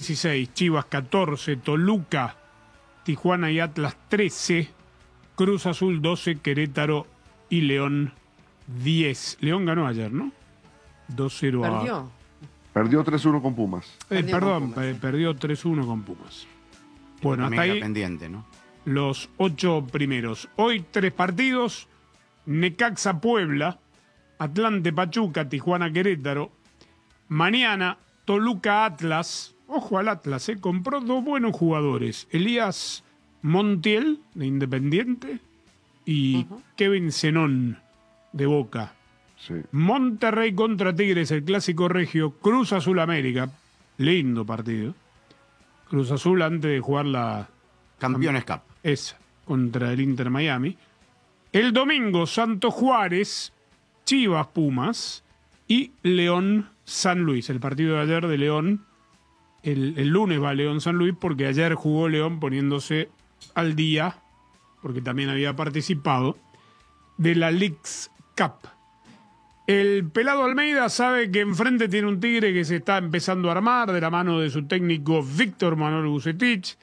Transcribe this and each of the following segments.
16, Chivas 14, Toluca, Tijuana y Atlas 13, Cruz Azul 12, Querétaro y León 10. León ganó ayer, ¿no? 2-0 a... Perdió. Perdió 3-1 con Pumas. Perdón, perdió 3-1 con Pumas. Bueno, hasta ahí pendiente, ¿no? los 8 primeros. Hoy 3 partidos: Necaxa Puebla, Atlante Pachuca, Tijuana Querétaro. Mañana Toluca Atlas. Ojo al Atlas, compró 2 buenos jugadores: Elías Montiel de Independiente y Kevin Zenón de Boca. Sí. Monterrey contra Tigres, el clásico regio. Cruz Azul América, lindo partido. Cruz Azul antes de jugar la Campeones Cup. esa contra el Inter Miami. El domingo Santos Juárez, Chivas Pumas y León San Luis. El partido de ayer de León, el lunes va León San Luis porque ayer jugó León poniéndose al día, porque también había participado, de la Leagues Cup. El pelado Almeida sabe que enfrente tiene un Tigre que se está empezando a armar de la mano de su técnico Víctor Manuel Vucetich.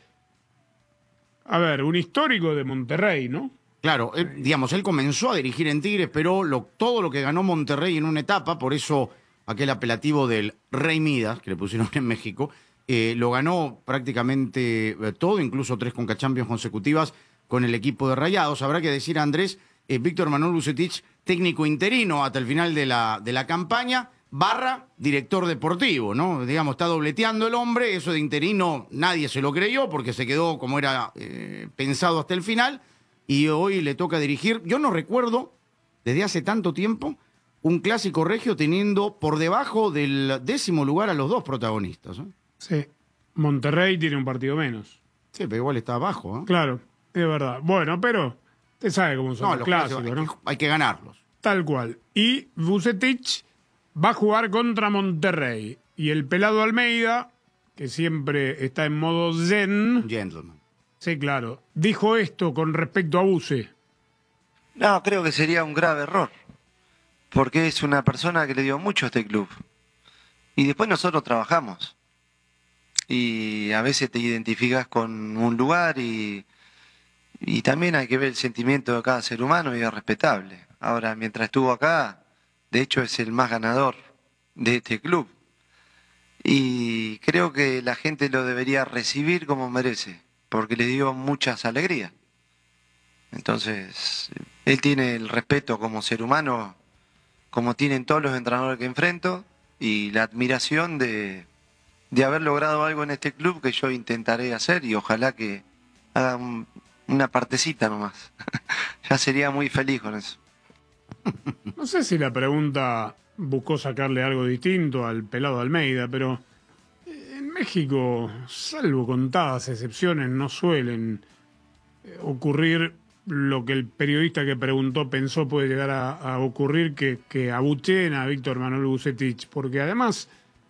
A ver, un histórico de Monterrey, ¿no? Claro, él comenzó a dirigir en Tigres, pero todo lo que ganó Monterrey en una etapa, por eso aquel apelativo del Rey Midas, que le pusieron en México, lo ganó prácticamente todo, incluso 3 Conca Champions consecutivas con el equipo de Rayados. Habrá que decir, Andrés, Víctor Manuel Vucetich, técnico interino hasta el final de la campaña, / director deportivo, ¿no? Digamos, está dobleteando el hombre, eso de interino nadie se lo creyó porque se quedó como era pensado hasta el final, y hoy le toca dirigir. Yo no recuerdo, desde hace tanto tiempo, un clásico regio teniendo por debajo del 10º lugar a los 2 protagonistas, ¿eh? Sí. Monterrey tiene un partido menos. Sí, pero igual está abajo, ¿eh? Claro, es verdad. Bueno, pero usted sabe cómo son los clásicos, ¿no? Hay que ganarlos. Tal cual. Y Vucetich va a jugar contra Monterrey. Y el pelado Almeida, que siempre está en modo zen. Gentleman. Sí, claro. Dijo esto con respecto a Vuce. No, creo que sería un grave error. Porque es una persona que le dio mucho a este club. Y después nosotros trabajamos. Y a veces te identificas con un lugar y también hay que ver el sentimiento de cada ser humano y es respetable. Ahora, mientras estuvo acá, de hecho es el más ganador de este club. Y creo que la gente lo debería recibir como merece, porque le dio muchas alegrías. Entonces, él tiene el respeto como ser humano, como tienen todos los entrenadores que enfrento, y la admiración de haber logrado algo en este club que yo intentaré hacer, y ojalá que haga una partecita nomás. Ya sería muy feliz con eso. No sé si la pregunta buscó sacarle algo distinto al pelado Almeida, pero en México, salvo contadas excepciones, no suelen ocurrir lo que el periodista que preguntó pensó puede llegar a ocurrir, que abucheen a Víctor Manuel Vucetich, porque además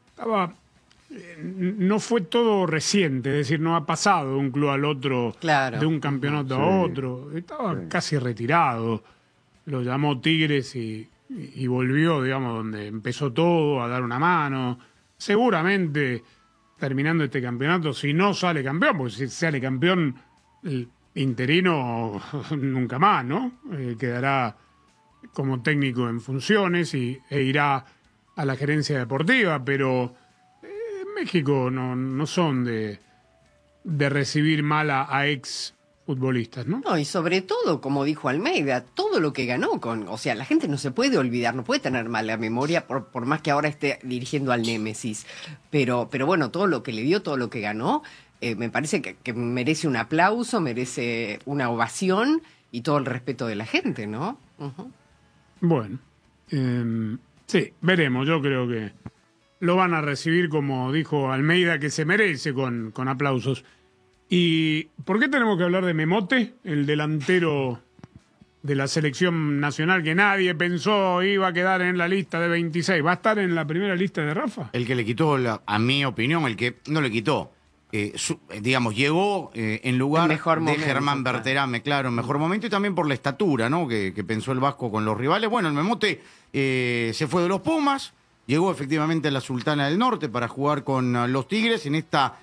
no fue todo reciente, es decir, no ha pasado de un club al otro, claro, de un campeonato a otro, estaba casi retirado, lo llamó Tigres y volvió, digamos, donde empezó todo, a dar una mano. Seguramente, terminando este campeonato, si no sale campeón, porque si sale campeón, el interino nunca más, ¿no? Quedará como técnico en funciones e irá a la gerencia deportiva, pero en México no son de recibir mal a ex futbolistas, ¿no? No, y sobre todo, como dijo Almeida, todo lo que ganó o sea, la gente no se puede olvidar, no puede tener mala memoria por más que ahora esté dirigiendo al Némesis. Pero bueno, todo lo que le dio, todo lo que ganó, me parece que merece un aplauso, merece una ovación y todo el respeto de la gente, ¿no? Uh-huh. Bueno, sí, veremos. Yo creo que lo van a recibir, como dijo Almeida, que se merece con aplausos. ¿Y por qué tenemos que hablar de Memote, el delantero de la selección nacional que nadie pensó iba a quedar en la lista de 26? ¿Va a estar en la primera lista de Rafa? El que le quitó, a mi opinión, el que no le quitó, digamos, llegó en lugar de Germán Berterame, claro, en mejor momento, y también por la estatura, ¿no? Que pensó el Vasco con los rivales. Bueno, el Memote se fue de los Pumas, llegó efectivamente a la Sultana del Norte para jugar con los Tigres en esta